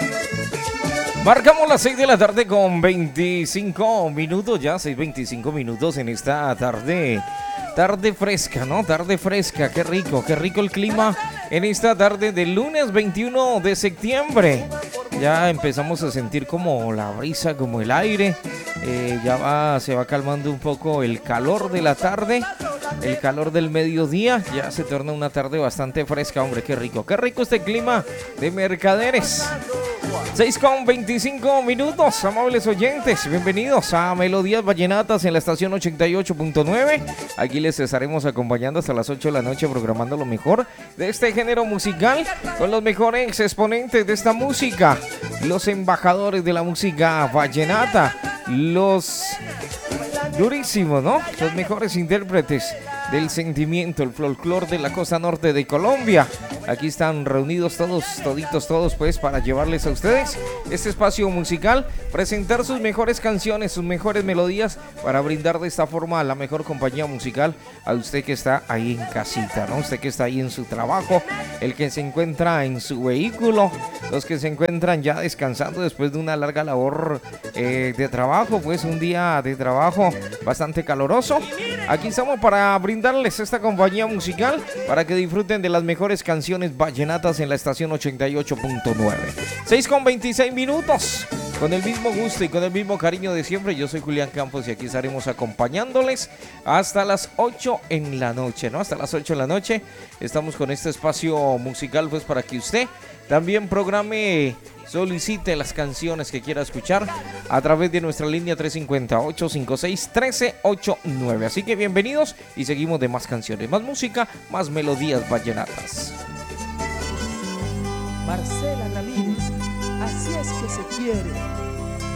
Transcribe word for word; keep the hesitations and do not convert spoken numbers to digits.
Marcamos las seis de la tarde con veinticinco minutos, ya seis veinticinco minutos en esta tarde, tarde fresca, ¿no? Tarde fresca, qué rico, qué rico el clima en esta tarde del lunes veintiuno de septiembre. Ya empezamos a sentir como la brisa, como el aire, eh, ya va, se va calmando un poco el calor de la tarde, el calor del mediodía, ya se torna una tarde bastante fresca, hombre, qué rico, qué rico este clima de Mercaderes. seis con veinticinco minutos, amables oyentes, bienvenidos a Melodías Vallenatas en la estación ochenta y ocho punto nueve. Aquí les estaremos acompañando hasta las ocho de la noche, programando lo mejor de este género musical con los mejores exponentes de esta música, los embajadores de la música vallenata, los durísimos, ¿no? Los mejores intérpretes del sentimiento, el folclor de la costa norte de Colombia. Aquí están reunidos todos, toditos, todos, pues, para llevarles a ustedes este espacio musical, presentar sus mejores canciones, sus mejores melodías, para brindar de esta forma la mejor compañía musical a usted que está ahí en casita, ¿no? Usted que está ahí en su trabajo, el que se encuentra en su vehículo, los que se encuentran ya descansando después de una larga labor eh, de trabajo, pues un día de trabajo bastante caloroso. Aquí estamos para brindarles esta compañía musical para que disfruten de las mejores canciones vallenatas en la estación ochenta y ocho punto nueve. seis con veintiséis minutos. Con el mismo gusto y con el mismo cariño de siempre, yo soy Julián Campos y aquí estaremos acompañándoles hasta las ocho en la noche, ¿no? Hasta las ocho de la noche estamos con este espacio musical, pues, para que usted también programe, solicite las canciones que quiera escuchar a través de nuestra línea tres cinco ocho, cinco seis, uno tres ocho nueve. Así que bienvenidos y seguimos de más canciones, más música, más melodías vallenatas. Marcela Ramírez, así es que se quiere.